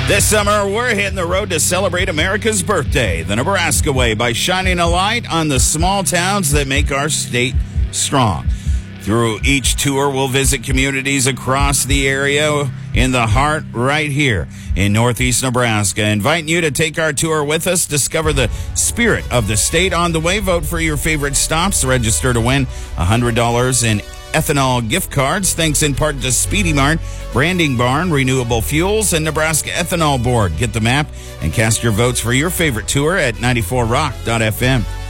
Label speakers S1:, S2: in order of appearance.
S1: This summer, we're hitting the road to celebrate America's birthday, the Nebraska way, by shining a light on the small towns that make our state strong. Through each tour, we'll visit communities across the area in the heart right here in Northeast Nebraska. Inviting you to take our tour with us, discover the spirit of the state. On the way, vote for your favorite stops. Register to win $100 in ethanol gift cards, thanks in part to Speedy Mart, Branding Barn, Renewable Fuels, and Nebraska Ethanol Board. Get the map and cast your votes for your favorite tour at 94rock.fm.